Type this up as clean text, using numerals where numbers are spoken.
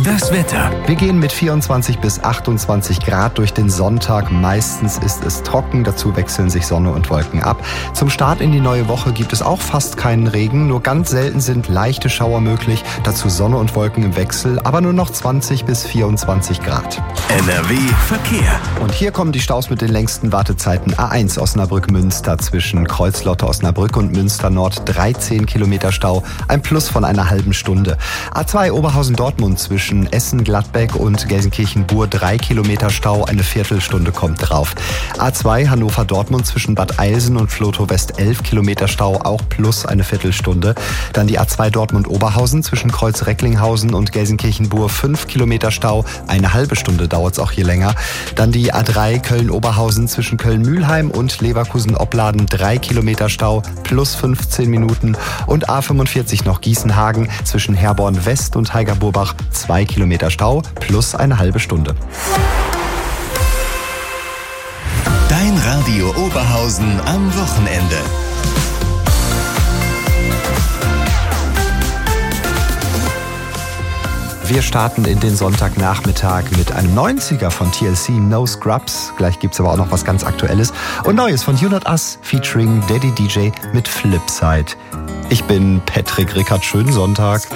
Das Wetter. Wir gehen mit 24 bis 28 Grad durch den Sonntag. Meistens ist es trocken, dazu wechseln sich Sonne und Wolken ab. Zum Start in die neue Woche gibt es auch fast keinen Regen, nur ganz selten sind leichte Schauer möglich. Dazu Sonne und Wolken im Wechsel, aber nur noch 20 bis 24 Grad. NRW Verkehr. Und hier kommen die Staus mit den längsten Wartezeiten. A1 Osnabrück-Münster zwischen Kreuzlotte-Osnabrück und Münster-Nord 13 Kilometer Stau, ein Plus von einer halben Stunde. A2 Oberhausen-Dortmund zwischen Essen-Gladbeck und Gelsenkirchen-Bur 3 Kilometer Stau, eine Viertelstunde kommt drauf. A2 Hannover-Dortmund zwischen Bad Eilsen und Flotow-West 11 Kilometer Stau, auch plus eine Viertelstunde. Dann die A2 Dortmund-Oberhausen zwischen Kreuz-Recklinghausen und Gelsenkirchen-Bur 5 Kilometer Stau, eine halbe Stunde dauert es auch hier länger. Dann die A3 Köln-Oberhausen zwischen Köln-Mühlheim und Leverkusen-Opladen 3 Kilometer Stau, plus 15 Minuten. Und A45 noch Gießen-Hagen zwischen Herborn-West und Heigerburbach 2 Kilometer Stau, plus eine halbe Stunde. Dein Radio Oberhausen am Wochenende. Wir starten in den Sonntagnachmittag mit einem 90er von TLC, No Scrubs. Gleich gibt's aber auch noch was ganz Aktuelles. Und Neues von You Not Us featuring Daddy DJ mit Flipside. Ich bin Patrick Rickard. Schönen Sonntag.